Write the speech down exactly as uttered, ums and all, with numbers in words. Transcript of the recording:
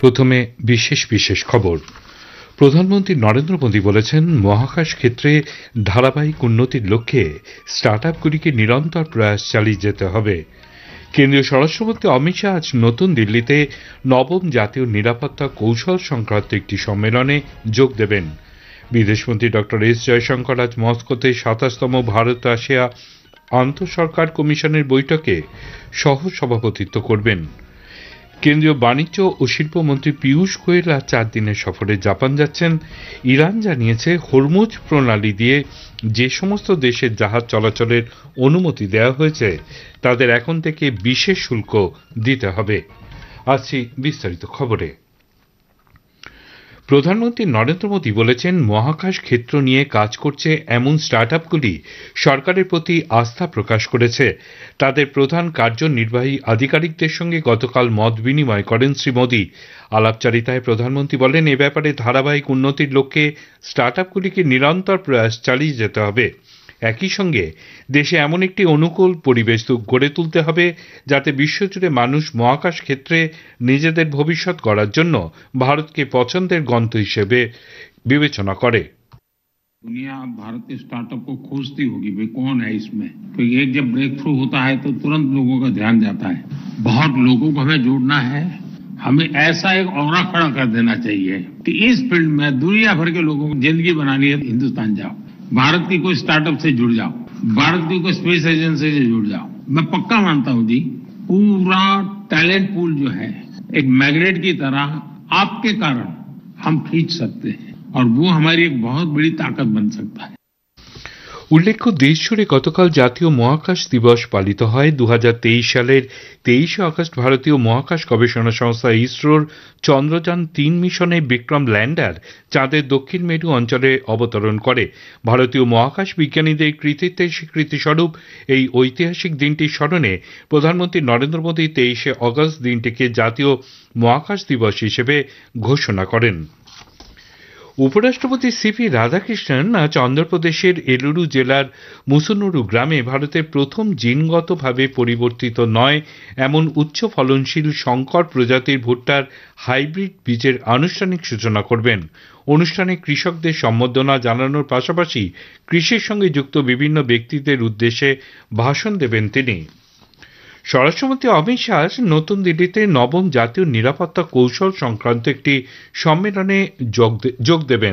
প্রথমে বিশেষ বিশেষ খবর। প্রধানমন্ত্রী নরেন্দ্র মোদী বলেছেন, মহাকাশ ক্ষেত্রে ধারাবাহিক উন্নতির লক্ষ্যে স্টার্টআপগুলিকে নিরন্তর প্রয়াস চালিয়ে যেতে হবে। কেন্দ্রীয় স্বরাষ্ট্রমন্ত্রী অমিত শাহ আজ নতুন দিল্লিতে নবম জাতীয় নিরাপত্তা কৌশল সংক্রান্ত একটি সম্মেলনে যোগ দেবেন। বিদেশমন্ত্রী ডক্টর এস জয়শঙ্কর আজ মস্কোতে সাতাশতম ভারত রাশিয়া আন্তঃসরকার কমিশনের বৈঠকে সহ সভাপতিত্ব করবেন। কেন্দ্রীয় বাণিজ্য ও শিল্পমন্ত্রী পীয়ূষ গোয়েল আজ চার দিনের সফরে জাপান যাচ্ছেন। ইরান জানিয়েছে, হরমুজ প্রণালী দিয়ে যে সমস্ত দেশের জাহাজ চলাচলের অনুমতি দেওয়া হয়েছে তাদের এখন থেকে বিশেষ শুল্ক দিতে হবে। আসছি বিস্তারিত খবরে। প্রধানমন্ত্রী নরেন্দ্র মোদী বলেছেন, মহাকাশ ক্ষেত্র নিয়ে কাজ করছে এমন স্টার্টআপগুলি সরকারের প্রতি আস্থা প্রকাশ করেছে। তাদের প্রধান কার্যনির্বাহী আধিকারিকদের সঙ্গে গতকাল মত বিনিময় করেন শ্রী মোদী। আলাপচারিতায় প্রধানমন্ত্রী বলেন, এ ব্যাপারে ধারাবাহিক উন্নতির লক্ষ্যে স্টার্টআপগুলিকে নিরন্তর প্রয়াস চালিয়ে যেতে হবে। একই সঙ্গে দেশে এমন একটি অনুকূল পরিবেশ গড়ে তুলতে হবে যাতে বিশ্বজুড়ে মানুষ মহাকাশ ক্ষেত্রে নিজেদের ভবিষ্যৎ গড়ার জন্য ভারতকে পছন্দের গন্তব্য হিসেবে বিবেচনা করে। दुनिया भारत के स्टार्टअप को खोजती होगी, भाई कौन है इसमें, क्योंकि एक जब ब्रेक थ्रू होता है तो तुरंत लोगों का ध्यान जाता है। बहुत लोगों को हमें जोड़ना है। हमें ऐसा एक ऑरा खड़ा कर देना चाहिए कि इस फील्ड में दुनिया भर के लोगों को जिंदगी बनानी है, हिंदुस्तान जाओ, भारत की कोई स्टार्टअप से जुड़ जाओ, भारत की कोई स्पेस एजेंसी से जुड़ जाओ। मैं पक्का मानता हूं जी, पूरा टैलेंट पूल जो है एक मैग्नेट की तरह आपके कारण हम खींच सकते हैं और वो हमारी एक बहुत बड़ी ताकत बन सकता है। উল্লেখ্য, দেশ জুড়ে গতকাল জাতীয় মহাকাশ দিবস পালিত হয়। দু হাজার তেইশ সালের তেইশে আগস্ট ভারতীয় মহাকাশ গবেষণা সংস্থা ইসরোর চন্দ্রযান তিন মিশনে বিক্রম ল্যান্ডার চাঁদের দক্ষিণ মেরু অঞ্চলে অবতরণ করে। ভারতীয় মহাকাশ বিজ্ঞানীদের কৃতিত্বের স্বীকৃতি স্বরূপ এই ঐতিহাসিক দিনটির স্মরণে প্রধানমন্ত্রী নরেন্দ্র মোদী তেইশে আগস্ট দিনটিকে জাতীয় মহাকাশ দিবস হিসেবে ঘোষণা করেন। উপরাষ্ট্রপতি সিপি রাধাকৃষ্ণন আজ অন্ধ্রপ্রদেশের এলুরু জেলার মুসুনুরু গ্রামে ভারতের প্রথম জিনগতভাবে পরিবর্তিত নয় এমন উচ্চ ফলনশীল সংকর প্রজাতির ভুট্টার হাইব্রিড বীজের আনুষ্ঠানিক সূচনা করবেন। অনুষ্ঠানে কৃষকদের সম্বর্ধনা জানানোর পাশাপাশি কৃষির সঙ্গে যুক্ত বিভিন্ন ব্যক্তিদের উদ্দেশ্যে ভাষণ দেবেন তিনি। স্বরাষ্ট্রমন্ত্রী অমিত শাহ নতুন দিল্লিতে নবম জাতীয় নিরাপত্তা কৌশল সংক্রান্ত একটি সম্মেলনে যোগ দেবেন।